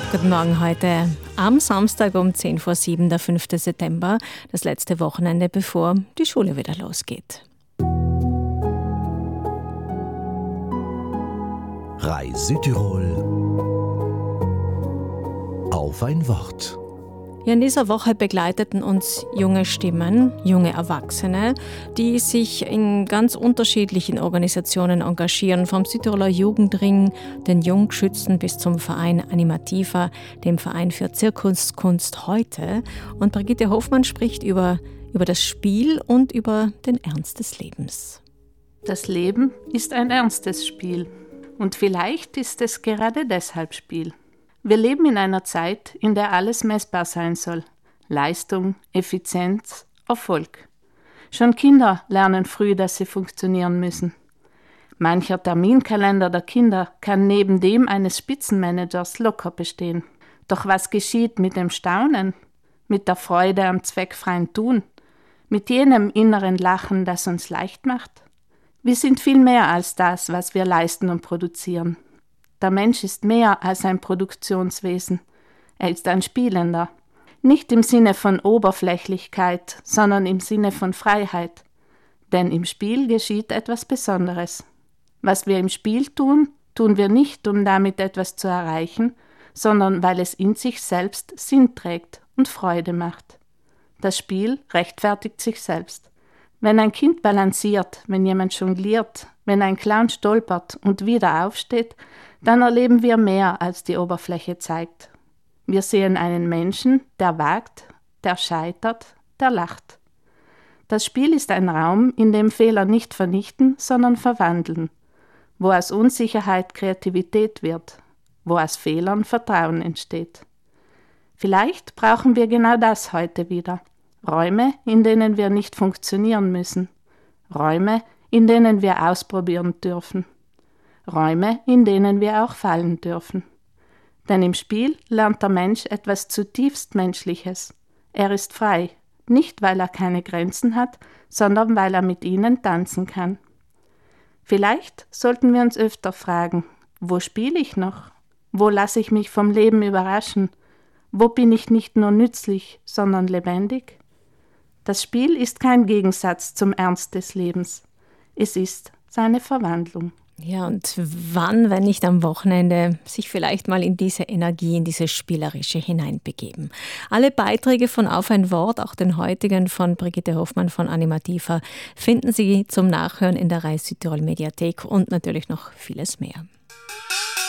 Guten Morgen heute am Samstag um 10 vor 7, der 5. September, das letzte Wochenende, bevor die Schule wieder losgeht. RAI Südtirol auf ein Wort. Ja, in dieser Woche begleiteten uns junge Stimmen, junge Erwachsene, die sich in ganz unterschiedlichen Organisationen engagieren, vom Südtiroler Jugendring, den Jungschützen bis zum Verein Animativa, dem Verein für Zirkuskunst heute. Und Brigitte Hofmann spricht über das Spiel und über den Ernst des Lebens. Das Leben ist ein ernstes Spiel. Und vielleicht ist es gerade deshalb Spiel. Wir leben in einer Zeit, in der alles messbar sein soll. Leistung, Effizienz, Erfolg. Schon Kinder lernen früh, dass sie funktionieren müssen. Mancher Terminkalender der Kinder kann neben dem eines Spitzenmanagers locker bestehen. Doch was geschieht mit dem Staunen, mit der Freude am zweckfreien Tun, mit jenem inneren Lachen, das uns leicht macht? Wir sind viel mehr als das, was wir leisten und produzieren. Der Mensch ist mehr als ein Produktionswesen. Er ist ein Spielender. Nicht im Sinne von Oberflächlichkeit, sondern im Sinne von Freiheit. Denn im Spiel geschieht etwas Besonderes. Was wir im Spiel tun, tun wir nicht, um damit etwas zu erreichen, sondern weil es in sich selbst Sinn trägt und Freude macht. Das Spiel rechtfertigt sich selbst. Wenn ein Kind balanciert, wenn jemand jongliert, wenn ein Clown stolpert und wieder aufsteht, dann erleben wir mehr, als die Oberfläche zeigt. Wir sehen einen Menschen, der wagt, der scheitert, der lacht. Das Spiel ist ein Raum, in dem Fehler nicht vernichten, sondern verwandeln, wo aus Unsicherheit Kreativität wird, wo aus Fehlern Vertrauen entsteht. Vielleicht brauchen wir genau das heute wieder. Räume, in denen wir nicht funktionieren müssen. Räume, in denen wir ausprobieren dürfen. Räume, in denen wir auch fallen dürfen. Denn im Spiel lernt der Mensch etwas zutiefst Menschliches. Er ist frei, nicht weil er keine Grenzen hat, sondern weil er mit ihnen tanzen kann. Vielleicht sollten wir uns öfter fragen, wo spiele ich noch? Wo lasse ich mich vom Leben überraschen? Wo bin ich nicht nur nützlich, sondern lebendig? Das Spiel ist kein Gegensatz zum Ernst des Lebens. Es ist seine Verwandlung. Ja, und wann, wenn nicht am Wochenende, sich vielleicht mal in diese Energie, in diese Spielerische hineinbegeben. Alle Beiträge von Auf ein Wort, auch den heutigen von Brigitte Hofmann von Animativa, finden Sie zum Nachhören in der RAI Südtirol Mediathek und natürlich noch vieles mehr.